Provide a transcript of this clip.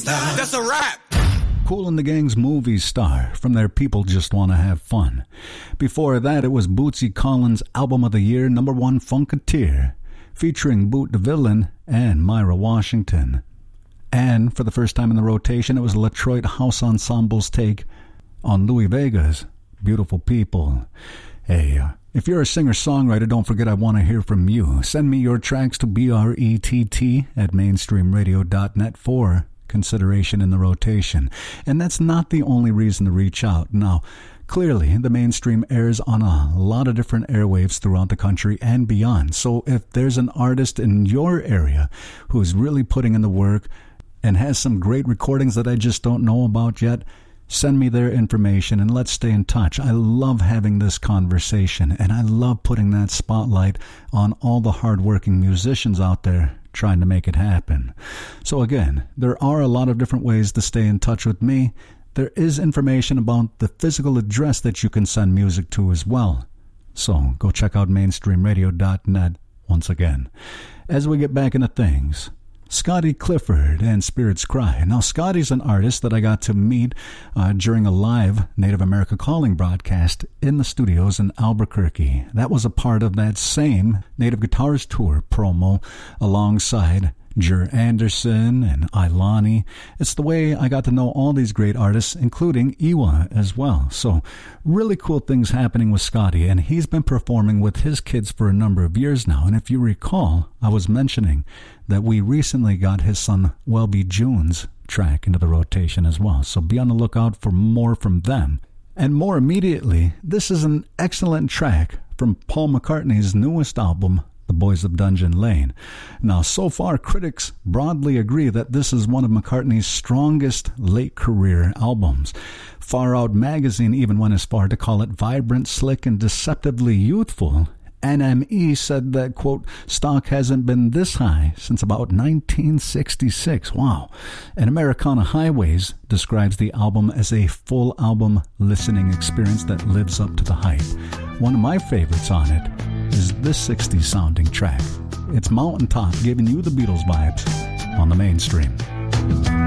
Star. That's a rap. Kool and the Gang's Movie Star from their People Just Want to Have Fun. Before that, it was Bootsy Collins' Album of the Year, #1 Funketeer, featuring Boot the Villain and Myra Washington. And for the first time in the rotation, it was Latroit House Ensemble's take on Louis Vega's Beautiful People. Hey, if you're a singer-songwriter, don't forget I want to hear from you. Send me your tracks to brett@mainstreamradio.net for consideration in the rotation. And that's not the only reason to reach out. Now, clearly, the Mainstream airs on a lot of different airwaves throughout the country and beyond. So if there's an artist in your area who's really putting in the work and has some great recordings that I just don't know about yet, send me their information and let's stay in touch. I love having this conversation, and I love putting that spotlight on all the hardworking musicians out there trying to make it happen. So again, there are a lot of different ways to stay in touch with me. There is information about the physical address that you can send music to as well. So go check out mainstreamradio.net once again. As we get back into things, Scotty Clifford and Spirits Cry. Now, Scotty's an artist that I got to meet during a live Native America Calling broadcast in the studios in Albuquerque. That was a part of that same Native Guitars Tour promo alongside Jer Anderson and Ilani. It's the way I got to know all these great artists, including Iwa as well. So really cool things happening with Scotty, and he's been performing with his kids for a number of years now. And if you recall, I was mentioning that we recently got his son Welby June's track into the rotation as well. So be on the lookout for more from them. And more immediately, this is an excellent track from Paul McCartney's newest album, The Boys of Dungeon Lane. Now, so far, critics broadly agree that this is one of McCartney's strongest late career albums. Far Out magazine even went as far to call it vibrant, slick, and deceptively youthful. NME said that, quote, stock hasn't been this high since about 1966. Wow. And Americana Highways describes the album as a full album listening experience that lives up to the hype. One of my favorites on it is this 60s sounding track. It's Mountaintop, giving you the Beatles vibes on the Mainstream.